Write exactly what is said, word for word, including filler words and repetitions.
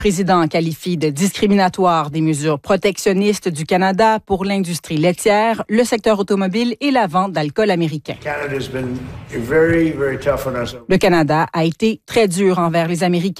Le président qualifie de discriminatoire des mesures protectionnistes du Canada pour l'industrie laitière, le secteur automobile et la vente d'alcool américain. Le Canada a été très dur envers les Américains.